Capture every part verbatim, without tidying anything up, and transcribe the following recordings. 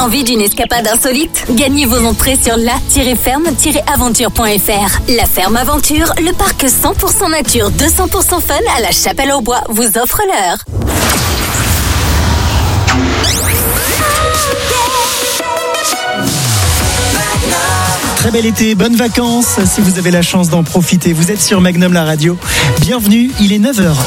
Envie d'une escapade insolite? Gagnez vos entrées sur la tiret ferme tiret aventure point f r. La Ferme Aventure, le parc cent pour cent nature, deux cents pour cent fun à la Chapelle-aux-Bois vous offre l'heure. Très bel été, bonnes vacances, si vous avez la chance d'en profiter. Vous êtes sur Magnum la radio. Bienvenue, il est neuf heures.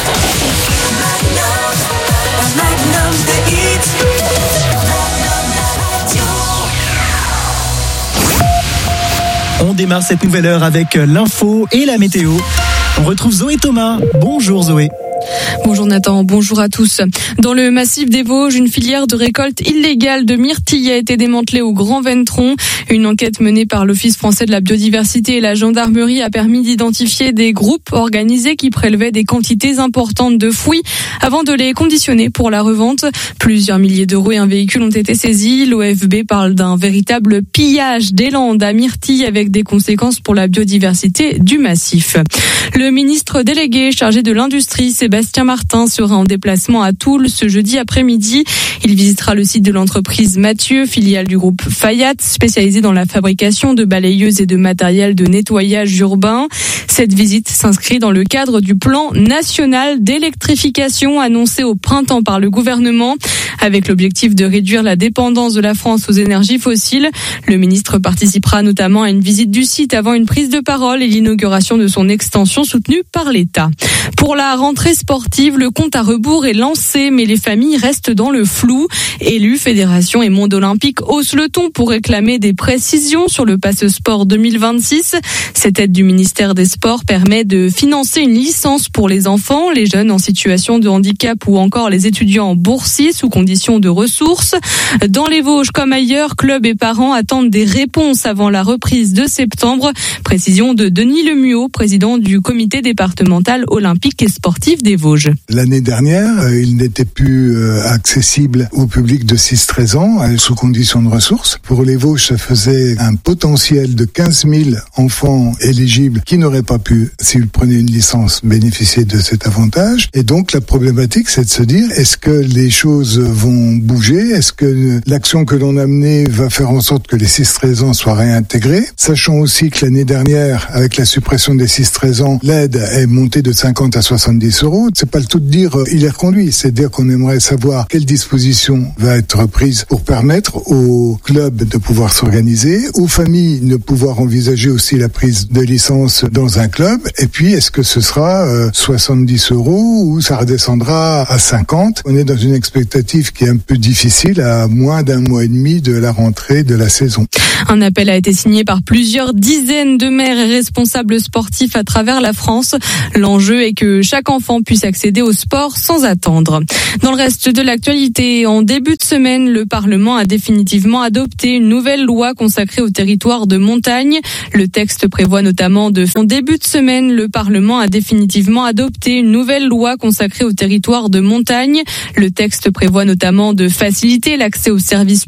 On démarre cette nouvelle heure avec l'info et la météo. On retrouve Zoé Thomas. Bonjour Zoé. Bonjour Nathan, bonjour à tous. Dans le massif des Vosges, une filière de récolte illégale de myrtilles a été démantelée au Grand Ventron. Une enquête menée par l'Office français de la biodiversité et la gendarmerie a permis d'identifier des groupes organisés qui prélevaient des quantités importantes de fruits avant de les conditionner pour la revente. Plusieurs milliers d'euros et un véhicule ont été saisis. L'O F B parle d'un véritable pillage des landes à myrtilles avec des conséquences pour la biodiversité du massif. Le ministre délégué chargé de l'industrie, Sébastien Martin, sera en déplacement à Toul ce jeudi après-midi. Il visitera le site de l'entreprise Mathieu, filiale du groupe Fayat, spécialisée dans la fabrication de balayeuses et de matériel de nettoyage urbain. Cette visite s'inscrit dans le cadre du plan national d'électrification annoncé au printemps par le gouvernement, avec l'objectif de réduire la dépendance de la France aux énergies fossiles. Le ministre participera notamment à une visite du site avant une prise de parole et l'inauguration de son extension soutenue par l'État. Pour la rentrée sportive, le compte à rebours est lancé, mais les familles restent dans le flou. Élus, fédération et monde olympique haussent le ton pour réclamer des précisions sur le passe sport deux mille vingt-six. Cette aide du ministère des Sports permet de financer une licence pour les enfants, les jeunes en situation de handicap ou encore les étudiants boursiers sous conditions de ressources. Dans les Vosges comme ailleurs, clubs et parents attendent des réponses avant la reprise de septembre. Précision de Denis Lemuot, président du comité départemental olympique et sportif des Vosges. L'année dernière, euh, il n'était plus euh, accessible au public de six à treize ans euh, sous conditions de ressources. Pour les Vosges, ça faisait un potentiel de quinze mille enfants éligibles qui n'auraient pas pu, s'ils prenaient une licence, bénéficier de cet avantage. Et donc la problématique, c'est de se dire, est-ce que les choses vont bouger? Est-ce que l'action que l'on a menée va faire en sorte que les six à treize ans soient réintégrés? Sachant aussi que l'année dernière, avec la suppression des six à treize ans, l'aide est montée de cinquante à soixante-dix euros. C'est pas le tout de dire euh, il est reconduit, c'est dire qu'on aimerait savoir quelle disposition va être prise pour permettre aux clubs de pouvoir s'organiser, aux familles de pouvoir envisager aussi la prise de licence dans un club. Et puis, est-ce que ce sera euh, soixante-dix euros ou ça redescendra à cinquante? On est dans une expectative qui est un peu difficile à moins d'un mois et demi de la rentrée de la saison. Un appel a été signé par plusieurs dizaines de maires et responsables sportifs à travers la France. L'enjeu est que chaque enfant puisse accéder au sport sans attendre. Dans le reste de l'actualité, en début de semaine, le Parlement a définitivement adopté une nouvelle loi consacrée au territoire de montagne. Le texte prévoit notamment de... En début de semaine, le Parlement a définitivement adopté une nouvelle loi consacrée au territoire de montagne. Le texte prévoit notamment de faciliter l'accès aux services